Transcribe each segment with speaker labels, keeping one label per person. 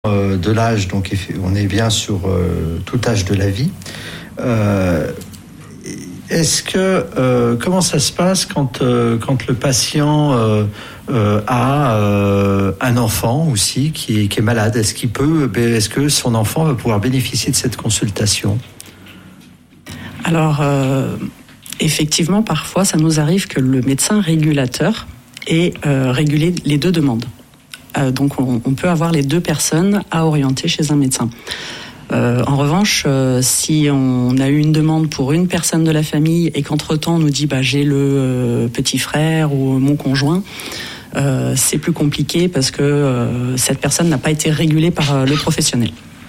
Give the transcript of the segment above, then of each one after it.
Speaker 1: de l'âge, donc on est bien sur tout âge de la vie. Est-ce que comment ça se passe quand le patient a un enfant aussi qui est malade? Est-ce que son enfant va pouvoir bénéficier de cette consultation?
Speaker 2: Alors effectivement, parfois ça nous arrive que le médecin régulateur ait régulé les deux demandes. Donc on peut avoir les deux personnes à orienter chez un médecin. En revanche, si on a eu une demande pour une personne de la famille et qu'entre-temps on nous dit j'ai le petit frère ou mon conjoint, c'est plus compliqué parce que cette personne n'a pas été régulée par le professionnel.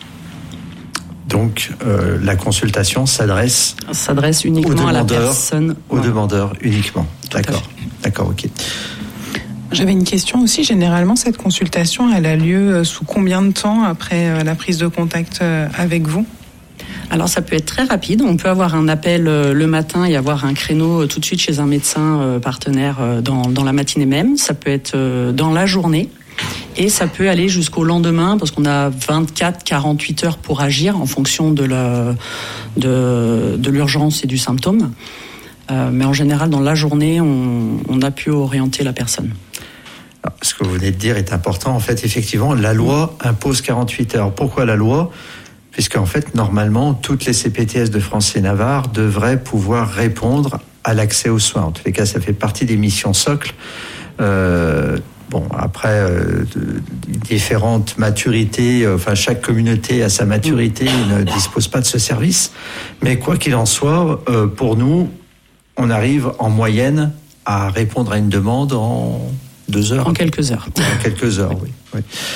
Speaker 1: Donc la consultation s'adresse
Speaker 2: uniquement à la personne.
Speaker 1: Au demandeur uniquement. D'accord, ok.
Speaker 3: J'avais une question aussi. Généralement, cette consultation, elle a lieu sous combien de temps après la prise de contact avec vous ?
Speaker 2: Alors, ça peut être très rapide. On peut avoir un appel le matin et avoir un créneau tout de suite chez un médecin partenaire dans la matinée même. Ça peut être dans la journée. Et ça peut aller jusqu'au lendemain parce qu'on a 24-48 heures pour agir en fonction de l'urgence et du symptôme. Mais en général, dans la journée, on a pu orienter la personne.
Speaker 1: Alors, ce que vous venez de dire est important. En fait, effectivement, la loi impose 48 heures. Pourquoi la loi ? Puisqu'en fait, normalement, toutes les CPTS de France et Navarre devraient pouvoir répondre à l'accès aux soins. En tous les cas, ça fait partie des missions socles. Après, différentes maturités, chaque communauté a sa maturité et ne dispose pas de ce service. Mais quoi qu'il en soit, pour nous, on arrive en moyenne à répondre à une demande en 2 heures.
Speaker 2: En quelques heures.
Speaker 1: En quelques heures, oui.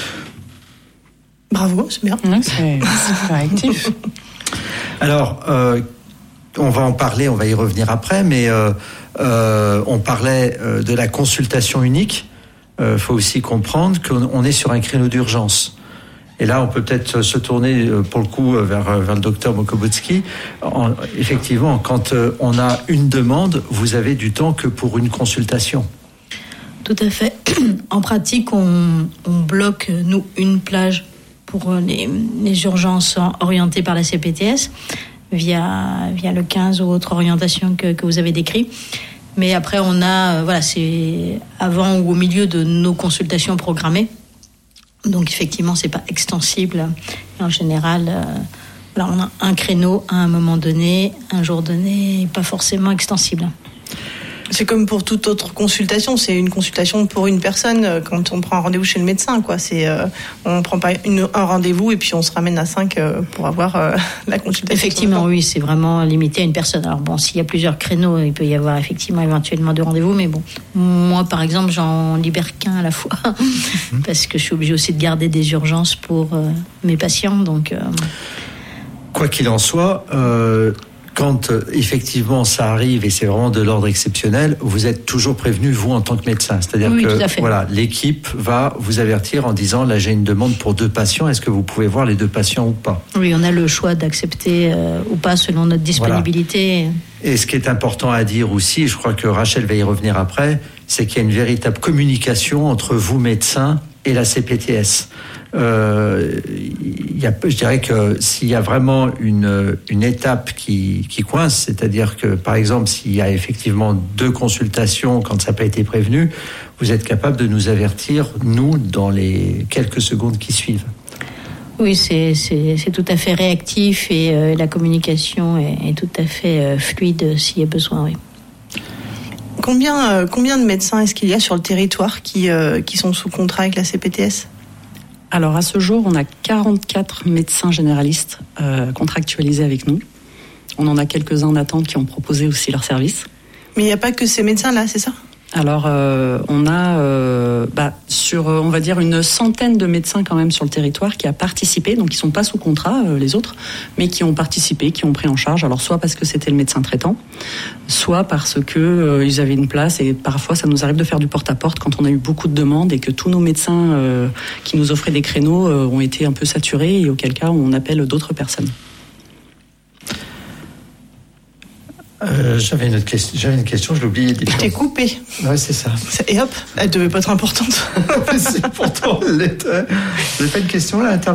Speaker 4: Bravo, c'est bien.
Speaker 3: Ouais, c'est actif.
Speaker 1: Alors, on va en parler, on va y revenir après, mais on parlait de la consultation unique. Faut aussi comprendre qu'on est sur un créneau d'urgence. Et là, on peut peut-être se tourner pour le coup vers le docteur Mokobotsky. Effectivement, quand on a une demande, vous avez du temps que pour une consultation.
Speaker 4: Tout à fait. En pratique, on bloque, nous, une plage pour les urgences orientées par la CPTS via le 15 ou autre orientation que vous avez décrit. Mais après, on a, c'est avant ou au milieu de nos consultations programmées. Donc, effectivement, c'est pas extensible. En général, on a un créneau à un moment donné, un jour donné, pas forcément extensible.
Speaker 5: C'est comme pour toute autre consultation, c'est une consultation pour une personne quand on prend un rendez-vous chez le médecin, quoi. On prend pas un rendez-vous et puis on se ramène à 5 pour avoir la consultation.
Speaker 4: Effectivement, oui, c'est vraiment limité à une personne. Alors bon, s'il y a plusieurs créneaux, il peut y avoir effectivement éventuellement 2 rendez-vous, mais bon, moi par exemple, j'en libère qu'un à la fois parce que je suis obligée aussi de garder des urgences pour mes patients, donc.
Speaker 1: Quoi qu'il en soit. Quand effectivement ça arrive et c'est vraiment de l'ordre exceptionnel, vous êtes toujours prévenu, vous, en tant que médecin. C'est-à-dire que l'équipe va vous avertir en disant, là j'ai une demande pour 2 patients, est-ce que vous pouvez voir les 2 patients ou pas ?
Speaker 4: Oui, on a le choix d'accepter ou pas selon notre disponibilité. Voilà.
Speaker 1: Et ce qui est important à dire aussi, et je crois que Rachel va y revenir après, c'est qu'il y a une véritable communication entre vous, médecins, et la CPTS. Je dirais que s'il y a vraiment une étape qui coince, c'est-à-dire que, par exemple, s'il y a effectivement 2 consultations quand ça n'a pas été prévenu, vous êtes capable de nous avertir, nous, dans les quelques secondes qui suivent.
Speaker 4: Oui, c'est tout à fait réactif et la communication est tout à fait fluide s'il y a besoin, oui.
Speaker 5: Combien de médecins est-ce qu'il y a sur le territoire qui sont sous contrat avec la CPTS ?
Speaker 2: Alors à ce jour, on a 44 médecins généralistes contractualisés avec nous. On en a quelques-uns en attente qui ont proposé aussi leur service.
Speaker 5: Mais il n'y a pas que ces médecins-là, c'est ça ?
Speaker 2: Alors on a on va dire une centaine de médecins quand même sur le territoire qui a participé, donc qui sont pas sous contrat les autres, mais qui ont participé, qui ont pris en charge. Alors soit parce que c'était le médecin traitant, soit parce que ils avaient une place, et parfois ça nous arrive de faire du porte-à-porte quand on a eu beaucoup de demandes et que tous nos médecins qui nous offraient des créneaux ont été un peu saturés, et auquel cas on appelle d'autres personnes.
Speaker 1: J'avais une question, je l'ai oubliée.
Speaker 5: Je t'ai coupé.
Speaker 1: Ouais, c'est ça.
Speaker 5: Et hop, elle devait pas être importante.
Speaker 1: C'est pourtant, elle l'était. Vous n'avez pas une question là,